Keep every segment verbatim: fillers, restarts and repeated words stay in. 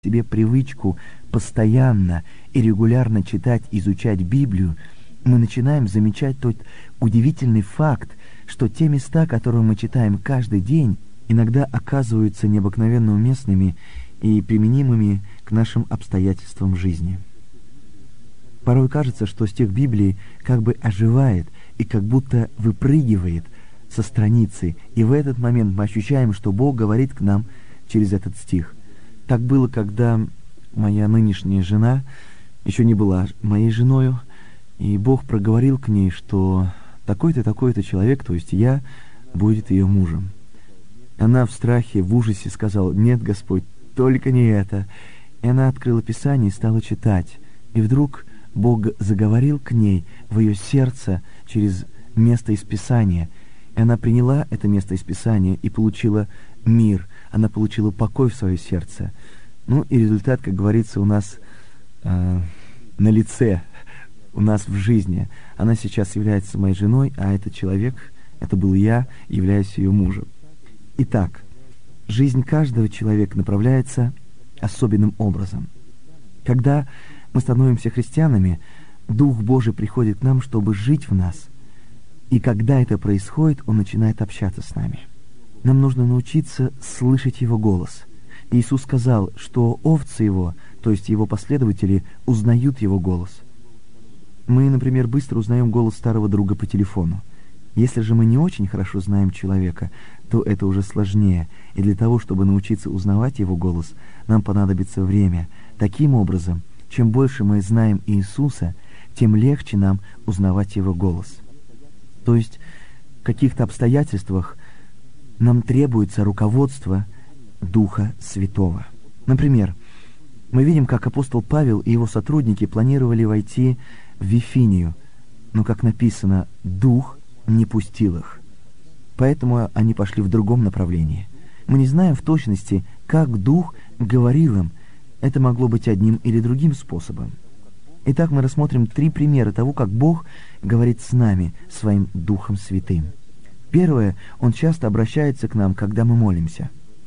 себе привычку постоянно и регулярно читать, изучать Библию, мы начинаем замечать тот удивительный факт, что те места, которые мы читаем каждый день, иногда оказываются необыкновенно уместными и применимыми к нашим обстоятельствам жизни. Порой кажется, что стих Библии как бы оживает и как будто выпрыгивает со страницы, и в этот момент мы ощущаем, что Бог говорит к нам через этот стих. Так было, когда моя нынешняя жена еще не была моей женою, и Бог проговорил к ней, что такой-то, такой-то человек, то есть я, будет ее мужем. Она в страхе, в ужасе сказала: «Нет, Господь, только не это». И она открыла Писание и стала читать. И вдруг Бог заговорил к ней в ее сердце через место из Писания. И она приняла это место из Писания и получила мир. Она получила покой в свое сердце. Ну и результат, как говорится, у нас э, на лице, у нас в жизни. Она сейчас является моей женой, а этот человек, это был я, являюсь ее мужем. Итак, жизнь каждого человека направляется особенным образом. Когда мы становимся христианами, Дух Божий приходит к нам, чтобы жить в нас. И когда это происходит, Он начинает общаться с нами. Нам нужно научиться слышать Его голос. Иисус сказал, что овцы Его, то есть Его последователи, узнают Его голос. Мы, например, быстро узнаем голос старого друга по телефону. Если же мы не очень хорошо знаем человека, то это уже сложнее, и для того, чтобы научиться узнавать его голос, нам понадобится время. Таким образом, чем больше мы знаем Иисуса, тем легче нам узнавать его голос. То есть в каких-то обстоятельствах нам требуется руководство Духа Святого. Например, мы видим, как апостол Павел и его сотрудники планировали войти в Вифинию, но, как написано, Дух не пустил их. Поэтому они пошли в другом направлении. Мы не знаем в точности, как Дух говорил им. Это могло быть одним или другим способом. Итак, мы рассмотрим три примера того, как Бог говорит с нами, своим Духом Святым. Первое, Он часто обращается к нам, когда мы молимся.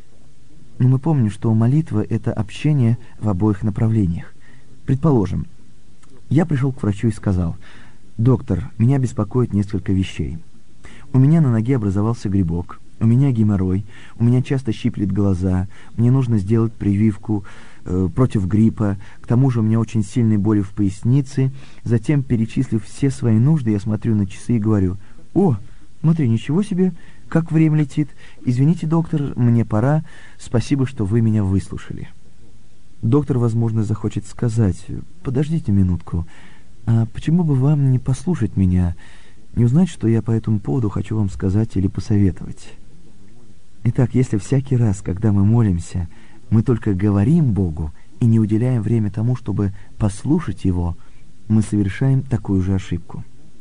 Но мы помним, что молитва — это общение в обоих направлениях. Предположим, я пришел к врачу и сказал: «Доктор, меня беспокоит несколько вещей. У меня на ноге образовался грибок, у меня геморрой, у меня часто щиплет глаза, мне нужно сделать прививку э, против гриппа, к тому же у меня очень сильные боли в пояснице». Затем, перечислив все свои нужды, я смотрю на часы и говорю: «О, смотри, ничего себе, как время летит. Извините, доктор, мне пора. Спасибо, что вы меня выслушали». Доктор, возможно, захочет сказать: «Подождите минутку, а почему бы вам не послушать меня, не узнать, что я по этому поводу хочу вам сказать или посоветовать?» Итак, если всякий раз, когда мы молимся, мы только говорим Богу и не уделяем время тому, чтобы послушать Его, мы совершаем такую же ошибку.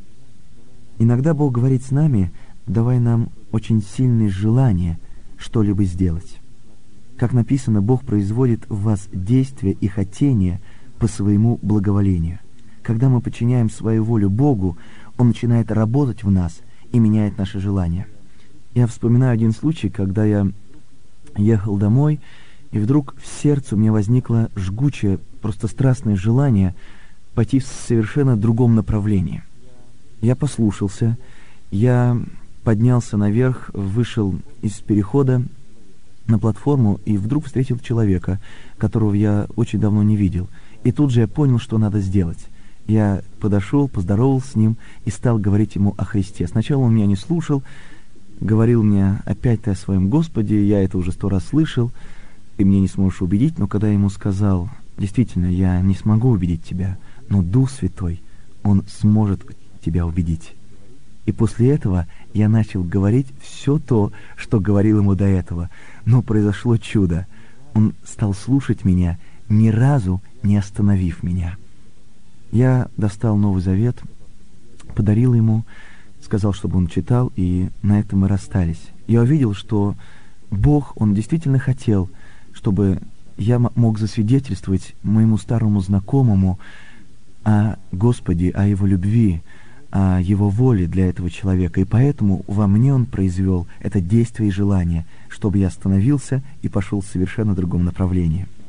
Иногда Бог говорит с нами, давая нам очень сильное желание что-либо сделать. Как написано, Бог производит в вас действия и хотения по своему благоволению. Когда мы подчиняем свою волю Богу, Он начинает работать в нас и меняет наши желания. Я вспоминаю один случай, когда я ехал домой, и вдруг в сердце у меня возникло жгучее, просто страстное желание пойти в совершенно другом направлении. Я послушался, я поднялся наверх, вышел из перехода на платформу и вдруг встретил человека, которого я очень давно не видел. И тут же я понял, что надо сделать. Я подошел, поздоровался с ним и стал говорить ему о Христе. Сначала он меня не слушал, говорил мне: «Опять ты о своем Господе, я это уже сто раз слышал, ты меня не сможешь убедить». Но когда я ему сказал: «Действительно, я не смогу убедить тебя, но Дух Святой, Он сможет тебя убедить». И после этого я начал говорить все то, что говорил ему до этого. Но произошло чудо. Он стал слушать меня, ни разу не остановив меня. Я достал Новый Завет, подарил ему, сказал, чтобы он читал, и на этом мы расстались. Я увидел, что Бог, Он действительно хотел, чтобы я мог засвидетельствовать моему старому знакомому о Господе, о Его любви, о Его воле для этого человека. И поэтому во мне Он произвел это действие и желание, чтобы я остановился и пошел в совершенно другом направлении.